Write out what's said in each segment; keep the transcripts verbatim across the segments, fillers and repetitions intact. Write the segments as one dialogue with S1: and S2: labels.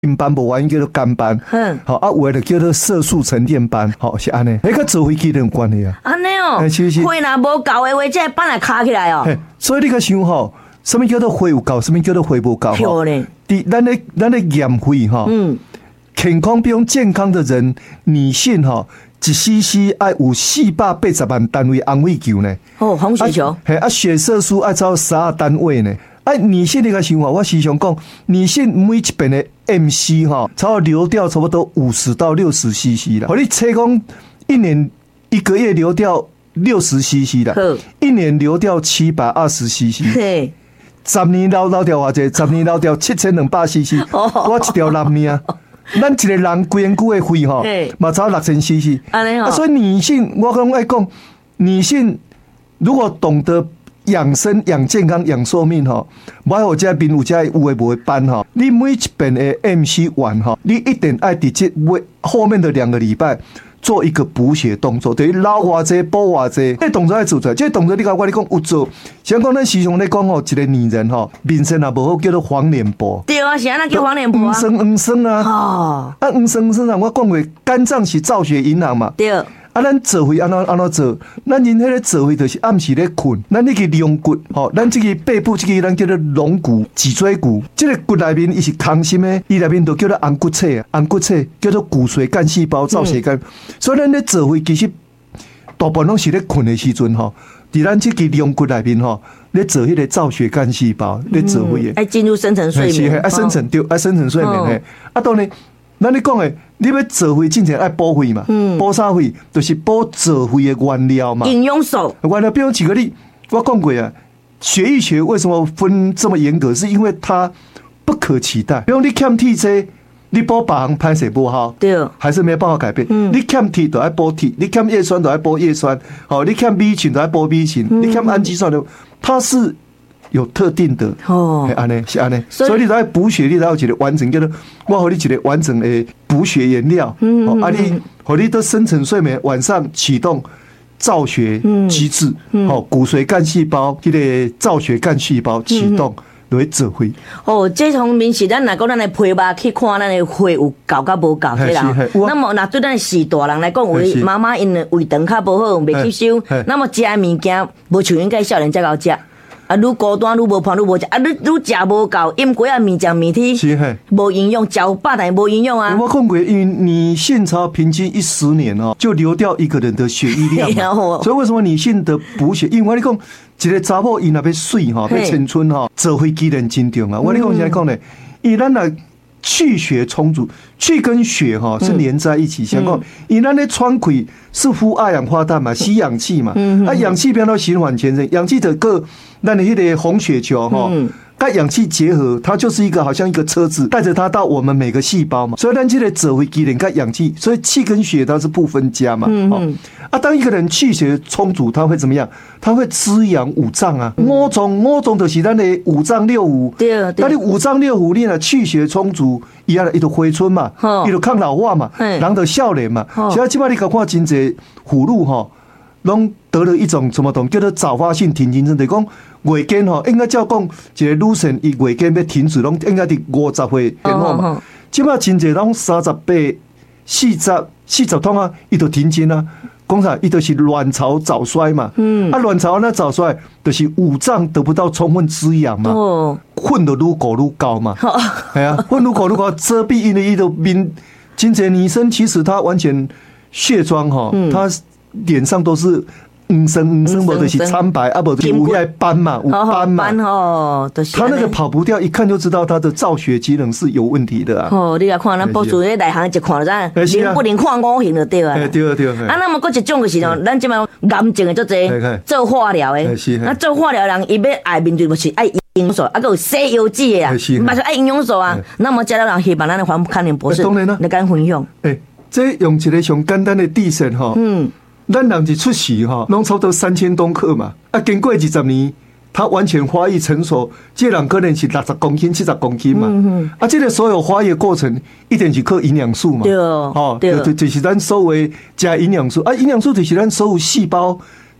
S1: 硬斑无原因叫做干斑，嗯，好啊，有的就叫做色素沉淀斑，好是安尼，迄个做飞机有关系啊，
S2: 安尼哦，
S1: 是是，
S2: 血若无够的话，这斑来卡起来哦。
S1: 所以你个想吼，什么叫做血有够，什么叫做血无够？
S2: 漂亮。
S1: 伫咱咧咱咧验血哈，嗯，健康比较健康的人，女性哈，一 C C 爱有四百八十万单位安慰球呢。
S2: 哦，红血球。
S1: 嘿啊，血色素爱超十二单位呢。哎，女性那个想法，我时常讲，女性每一边的 M C 哈，差不多流掉差不多五十到六十 C C 啦。我你测讲一年一个月流掉六十 C C 啦，一年流掉七百二十 C C。对，十年流流掉偌济？十年流掉七千两百 C C。我一条人命，咱一个人规身躯的肺吼，嘛差六千 C C。啊，所以女性，我讲爱讲，女性如果懂得养生、养健康、养寿命哈，唔好这边有这有诶无诶班哈，你每一边的 M C 完哈，你一定爱伫这为后面的两个礼拜做一个补血动作，等于捞偌济补偌济，这动作要做出来，这动作你甲我你讲有做，像讲咱时常咧讲吼，一个女人吼面色也无好，叫做黄脸婆。对
S2: 啊，是安那叫黄脸婆啊。
S1: 黄生黄生啊，哦，啊黄生生啊，我讲过肝脏是造血银行嘛。对。啊，咱做会安怎安怎做？咱因迄个做会就是暗时咧困，咱那个龙骨，吼，咱这个背部这个咱叫做龙骨、脊椎骨，这个骨内面伊是空心的，伊内面都叫做红骨髓啊，红骨髓叫做骨髓干细胞造血干，嗯、所以咱咧做会其实大部分拢是咧困的时阵吼，伫咱这个龙骨内面吼，咧做迄个造血干细胞咧做会的，
S2: 爱进入深层睡眠，
S1: 啊深层对，啊深层睡眠嘿，啊当然。咱你讲诶，你要做肺之前爱补肺嘛？嗯，补啥肺？就是补做肺的原料嘛。
S2: 营养素。
S1: 原料，比如举个例，我讲过啊，血液学为什么分这么严格？是因为它不可取代。比如你欠铁质，你补别项歹势不好，对，还是没有办法改变。嗯，你欠铁就爱补铁，你欠叶酸就爱补叶酸，好，你欠 B 群就爱补 B 群，嗯、你欠氨基酸的，它是。有特定的哦，安尼是安尼，所以你在补血，你才有一个完整，叫做我给你一个完整的补血原料。嗯，啊，你给你的深层睡眠，晚上启动造血机制，好，骨髓干细胞，这个造血干细胞启动。来指挥
S2: 哦，这方面是咱若讲咱的皮肉去看咱的血有够甲无够对啦。那么若对咱四大人来讲，为妈妈因胃肠较无好，未吸收，那么食的物件无像应该少年才够食。啊，愈孤单愈无伴愈无食，啊，愈愈食无够，饮过啊面酱面体，无营养，食饱但无营养啊。
S1: 我讲过，因为女性超平均一十年哦，就流掉一个人的血液量嘛。所以为什么女性的补血？因为我跟你讲，一个查某伊若要水哈，要青春哈，做血机能真重啊。我跟你讲现在讲呢，以咱来气血充足，气跟血哈是连在一起。像讲，以咱的窗溃是呼二氧化碳嘛，吸氧气嘛，啊，氧气变到循环全身，氧气的个。那你那个红血球哈，跟氧气结合，它就是一个好像一个车子，带着它到我们每个细胞嘛。所以咱这个指挥机能跟氧气，所以气跟血它是不分家嘛。嗯啊，当一个人气血充足，他会怎么样？他会滋养五脏啊。五脏五脏就是咱的五脏六腑。对啊。那你五脏六腑你呢气血充足，伊啊伊就回春嘛，伊就抗老化嘛，人的少年嘛。现在基本上你看看真侪妇女哈，拢得了一种什么东叫做早发性停经症，就是讲。月经吼，应该照讲，一个女性伊月经要停止，拢应该伫五十岁前后嘛。即摆真侪拢三十八、四十、四十通啊，伊就停经啊。讲啥？伊就是卵巢早衰嘛。嗯。啊，卵巢那早衰，就是五脏得不到充分滋养嘛。哦。混得愈高愈高嘛。哦。系啊，混愈高愈高，遮蔽因的伊的面，真侪女生其实她完全卸妆哈，她脸上都是。黄生黄生无就是苍白，啊无就是有遐斑嘛，有斑嘛，哦，他那个跑不掉，一看就知道他的造血机能是有问题的啊。
S2: 哦，你来看咱博士咧内行一看就知，灵不灵看五行就对啊。
S1: 对对。
S2: 啊，那么佫一种就是哦，咱即摆癌症的足侪，做化疗的，那做化疗人伊要爱面对就是爱营养素，啊，佫有西药剂的啊，嘛是爱营养素啊。那么加了人希望咱的黄康宁博士，你敢分享？
S1: 诶，这用一个上简单的地线吼。嗯。咱人一出世哈，拢差不多三千公克嘛。啊，经过二十年，他完全发育成熟，这人可能是六十公斤、七十公斤嘛。嗯啊，这个所有发育过程，一定是靠营养素嘛。对哦，哦，对，就是咱所谓加营养素啊，营养素就是咱所有细胞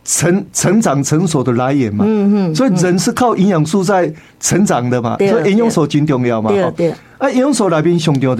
S1: 成成长成熟的来源嘛。
S2: 嗯嗯。
S1: 所以人是靠营养素在成长的嘛，所以营养素真重要嘛。
S2: 对对。
S1: 啊，营养素内面上重要